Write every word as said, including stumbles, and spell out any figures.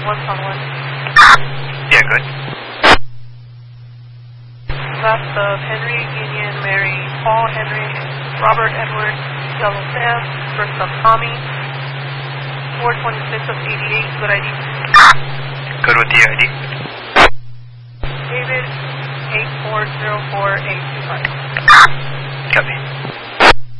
one on one. Yeah, good. Last of Henry, Union, Mary, Paul, Henry, Robert, Edward, Yellow Sam, first of Tommy, four twenty-six of eighty-eight, good I D. Good with the I D.